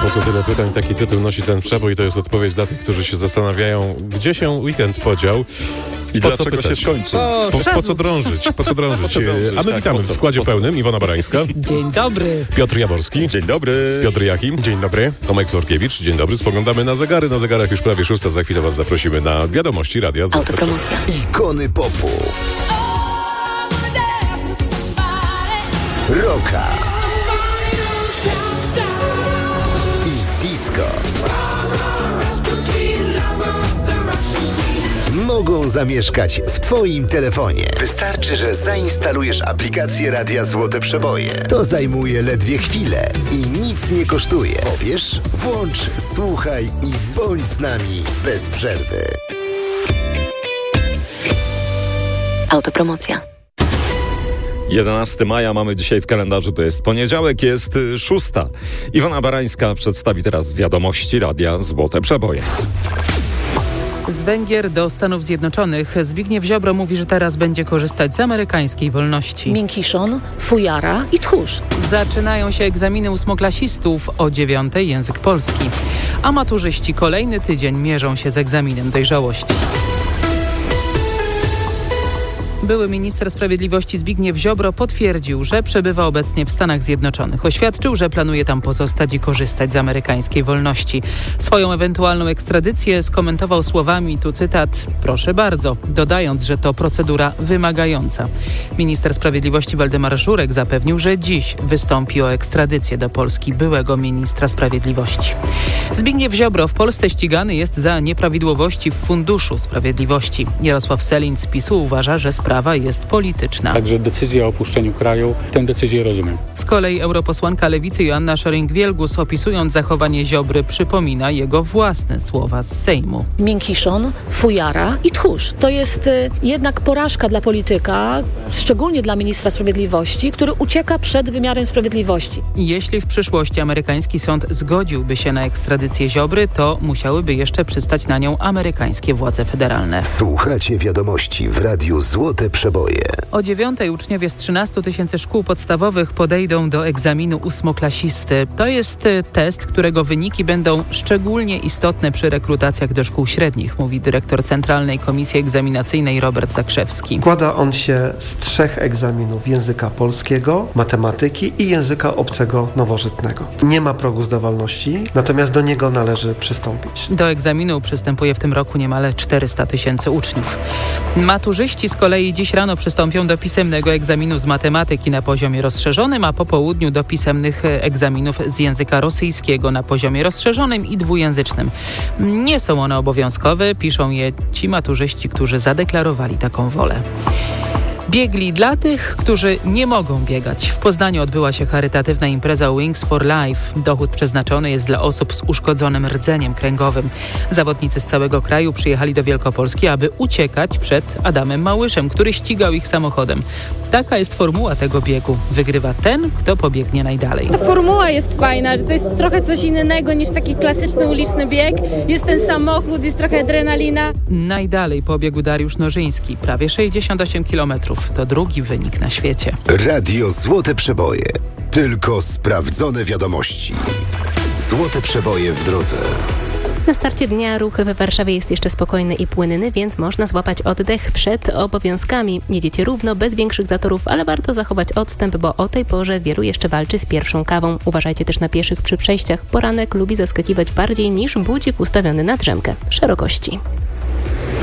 Po co tyle pytań? Taki tytuł nosi ten przebój. To jest odpowiedź dla tych, którzy się zastanawiają, gdzie się weekend podział. I dlaczego się skończy? Po co drążyć? A my witamy w składzie pełnym. Iwona Barańska. Dzień dobry. Piotr Jaworski. Dzień dobry. Piotr Jakim. Dzień dobry. Tomek Florkiewicz. Dzień dobry. Spoglądamy na zegary. Na zegarach już prawie 6. Za chwilę was zaprosimy na wiadomości radia. Autopromocja. Ikony popu. Rocka. I disco. Mogą zamieszkać w twoim telefonie. Wystarczy, że zainstalujesz aplikację Radia Złote Przeboje. To zajmuje ledwie chwilę i nic nie kosztuje. Pobierz, włącz, słuchaj i bądź z nami bez przerwy. Autopromocja. 11 maja mamy dzisiaj w kalendarzu, to jest poniedziałek, jest 6. Iwona Barańska przedstawi teraz wiadomości Radia Złote Przeboje. Z Węgier do Stanów Zjednoczonych. Zbigniew Ziobro mówi, że teraz będzie korzystać z amerykańskiej wolności. Miękiszon, fujara i tchórz. Zaczynają się egzaminy ósmoklasistów, o 9:00 język polski. A maturzyści kolejny tydzień mierzą się z egzaminem dojrzałości. Były minister sprawiedliwości Zbigniew Ziobro potwierdził, że przebywa obecnie w Stanach Zjednoczonych. Oświadczył, że planuje tam pozostać i korzystać z amerykańskiej wolności. Swoją ewentualną ekstradycję skomentował słowami, tu cytat, proszę bardzo, dodając, że to procedura wymagająca. Minister sprawiedliwości Waldemar Żurek zapewnił, że dziś wystąpi o ekstradycję do Polski byłego ministra sprawiedliwości. Zbigniew Ziobro w Polsce ścigany jest za nieprawidłowości w Funduszu Sprawiedliwości. Jarosław Sellin z PiS-u uważa, że sprawa jest polityczna. Także decyzja o opuszczeniu kraju, tę decyzję rozumiem. Z kolei europosłanka Lewicy Joanna Scheuring-Wielgus, opisując zachowanie Ziobry, przypomina jego własne słowa z Sejmu. Miękiszon, fujara i tchórz. To jest jednak porażka dla polityka, szczególnie dla ministra sprawiedliwości, który ucieka przed wymiarem sprawiedliwości. Jeśli w przyszłości amerykański sąd zgodziłby się na ekstradycję Ziobry, to musiałyby jeszcze przystać na nią amerykańskie władze federalne. Słuchacie wiadomości w Radiu Złote Przeboje. O 9:00 uczniowie z 13 000 szkół podstawowych podejdą do egzaminu ósmoklasisty. To jest test, którego wyniki będą szczególnie istotne przy rekrutacjach do szkół średnich, mówi dyrektor Centralnej Komisji Egzaminacyjnej Robert Zakrzewski. Składa on się z 3 egzaminów: języka polskiego, matematyki i języka obcego nowożytnego. Nie ma progu zdawalności, natomiast do niego należy przystąpić. Do egzaminu przystępuje w tym roku niemal 400 000 uczniów. Maturzyści z kolei dziś rano przystąpią do pisemnego egzaminu z matematyki na poziomie rozszerzonym, a po południu do pisemnych egzaminów z języka rosyjskiego na poziomie rozszerzonym i dwujęzycznym. Nie są one obowiązkowe, piszą je ci maturzyści, którzy zadeklarowali taką wolę. Biegli dla tych, którzy nie mogą biegać. W Poznaniu odbyła się charytatywna impreza Wings for Life. Dochód przeznaczony jest dla osób z uszkodzonym rdzeniem kręgowym. Zawodnicy z całego kraju przyjechali do Wielkopolski, aby uciekać przed Adamem Małyszem, który ścigał ich samochodem. Taka jest formuła tego biegu. Wygrywa ten, kto pobiegnie najdalej. Ta formuła jest fajna, że to jest trochę coś innego niż taki klasyczny uliczny bieg. Jest ten samochód, jest trochę adrenalina. Najdalej pobiegł Dariusz Nożyński, prawie 68 kilometrów. To drugi wynik na świecie. Radio Złote Przeboje. Tylko sprawdzone wiadomości. Złote Przeboje w drodze. Na starcie dnia ruch w Warszawie jest jeszcze spokojny i płynny, więc można złapać oddech przed obowiązkami. Jedziecie równo, bez większych zatorów, ale warto zachować odstęp, bo o tej porze wielu jeszcze walczy z pierwszą kawą. Uważajcie też na pieszych przy przejściach. Poranek lubi zaskakiwać bardziej niż budzik ustawiony na drzemkę szerokości.